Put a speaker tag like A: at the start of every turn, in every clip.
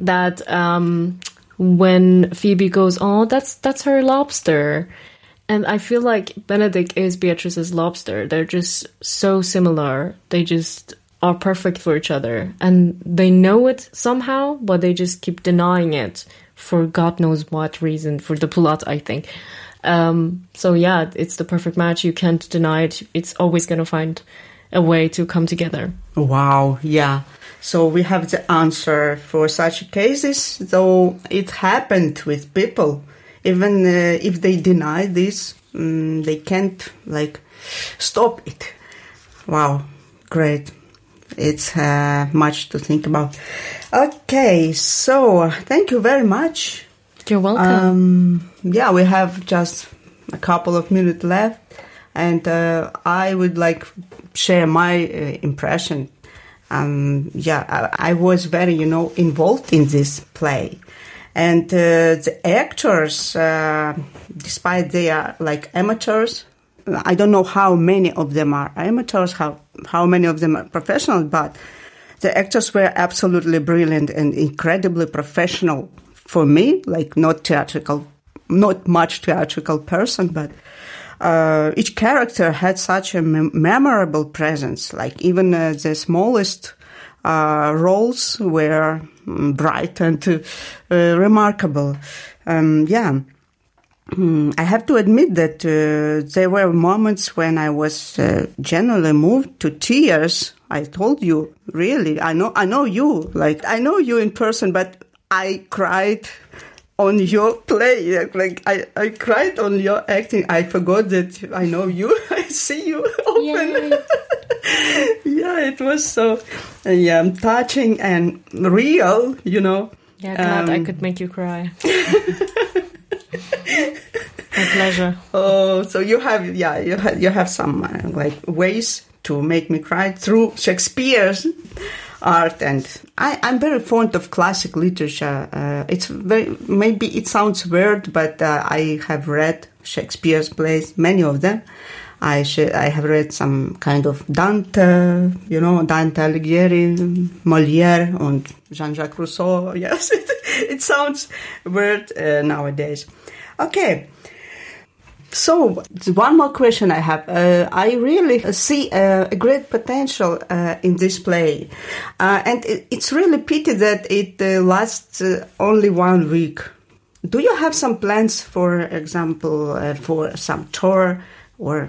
A: that when Phoebe goes, "Oh, that's her lobster," and I feel like Benedict is Beatrice's lobster. They're just so similar. They just are perfect for each other, and they know it somehow, but they just keep denying it for God knows what reason, for the plot, I think. So yeah, it's the perfect match. You can't deny it. It's always going to find a way to come together.
B: Wow, yeah. So we have the answer for such cases, though it happened with people. Even if they deny this, they can't, stop it. Wow, great. It's much to think about. Okay, so thank you very much.
A: You're welcome.
B: Yeah, we have just a couple of minutes left, and I would share my impression. I was very, involved in this play. And the actors, despite they are amateurs, I don't know how many of them are amateurs, how many of them are professional, but the actors were absolutely brilliant and incredibly professional for me, not much theatrical person, but each character had such a memorable presence. Even the smallest roles were bright and remarkable. I have to admit that there were moments when I was genuinely moved to tears. I told you, really, I know you. I know you in person, but I cried on your play. I cried on your acting. I forgot that I know you. I see you often. Yeah, it was so touching and real,
A: Yeah, glad I could make you cry. My pleasure.
B: Oh, so you have some ways to make me cry through Shakespeare's art, and I'm very fond of classic literature. Maybe it sounds weird, but I have read Shakespeare's plays, many of them. I have read some kind of Dante, Dante Alighieri, Molière, and Jean-Jacques Rousseau. Yes, it sounds weird nowadays. Okay. So, one more question I have. I really see a great potential in this play. And it's really pity that it lasts only 1 week. Do you have some plans, for example, for some tour or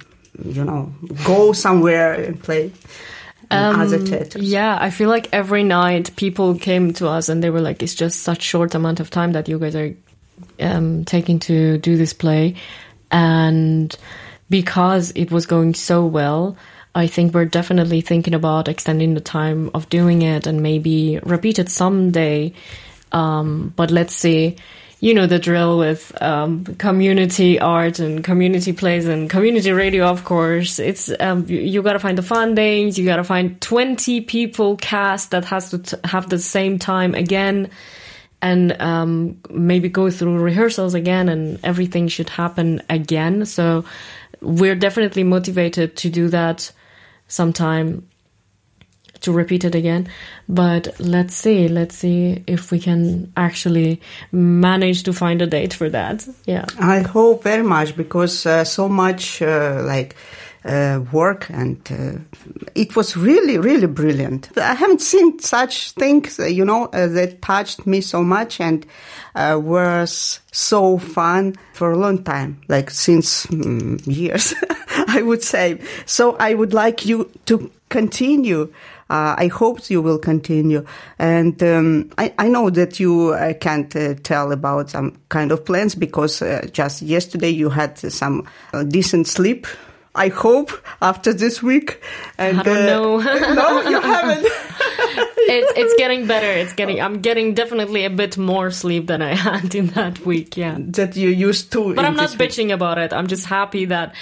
B: go somewhere and play in other theaters?
A: Yeah, I feel like every night people came to us and they were like, it's just such short amount of time that you guys are taking to do this play. And because it was going so well, I think we're definitely thinking about extending the time of doing it and maybe repeat it someday. But let's see, the drill with community art and community plays and community radio, of course. It's you got to find the fundings, you got to find 20 people cast that has to have the same time again. And maybe go through rehearsals again, and everything should happen again. So we're definitely motivated to do that sometime, to repeat it again. But let's see if we can actually manage to find a date for that. Yeah,
B: I hope very much, because so much work, and it was really, really brilliant. I haven't seen such things, that touched me so much and was so fun for a long time, since years, I would say. So I would like you to continue. I hope you will continue. And I know that you can't tell about some kind of plans, because just yesterday you had some decent sleep, I hope, after this week. And,
A: I don't know.
B: No, you haven't.
A: It's getting better. I'm getting definitely a bit more sleep than I had in that week. Yeah,
B: that you used to.
A: But I'm not bitching about it. I'm just happy that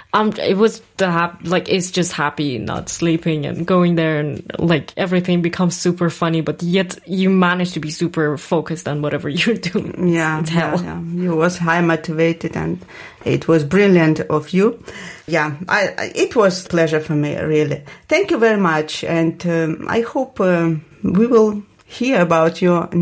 A: it's just happy not sleeping and going there, and everything becomes super funny, but yet you manage to be super focused on whatever you're doing.
B: Yeah,
A: it's hell.
B: Yeah. You was high motivated, and it was brilliant of you. Yeah, it was a pleasure for me, really. Thank you very much, and I hope we will hear about your